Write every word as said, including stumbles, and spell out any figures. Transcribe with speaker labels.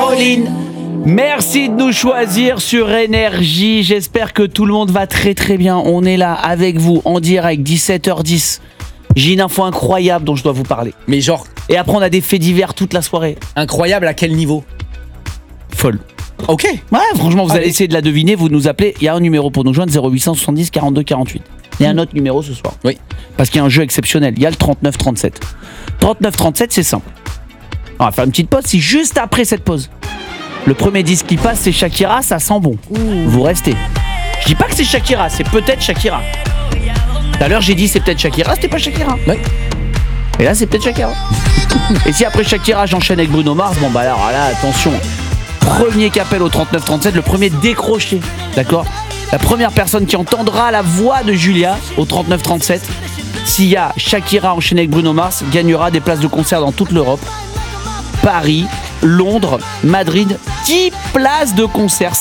Speaker 1: Caroline. Merci de nous choisir sur Énergie. J'espère que tout le monde va très très bien. On est là avec vous en direct, dix-sept heures dix. J'ai une info incroyable dont je dois vous parler.
Speaker 2: Mais genre...
Speaker 1: Et après on a des faits divers toute la soirée.
Speaker 2: Incroyable à quel niveau?
Speaker 1: Folle.
Speaker 2: Ok.
Speaker 1: Ouais, franchement, vous
Speaker 2: Allez.
Speaker 1: allez essayer de la deviner. Vous nous appelez. Il y a un numéro pour nous joindre, zéro huit cent soixante-dix quarante-deux quarante-huit. Il y a un autre numéro ce soir.
Speaker 2: Oui.
Speaker 1: Parce qu'il y a un jeu exceptionnel. Il y a le trente-neuf trente-sept. trente-neuf trente-sept, c'est simple. On va faire une petite pause. Si juste après cette pause, le premier disque qui passe, c'est Shakira, ça sent bon. Ouh. Vous restez. Je dis pas que c'est Shakira, c'est peut-être Shakira. Tout à l'heure, j'ai dit c'est peut-être Shakira, c'était pas Shakira.
Speaker 2: Oui.
Speaker 1: Et là, c'est peut-être Shakira. Et si après Shakira, j'enchaîne avec Bruno Mars, bon bah alors là, attention. Premier qui appelle au trente-neuf trente-sept, le premier décroché, d'accord? La première personne qui entendra la voix de Julia au trente-neuf trente-sept, s'il y a Shakira enchaînée avec Bruno Mars, gagnera des places de concert dans toute l'Europe. Paris, Londres, Madrid, dix places de concert.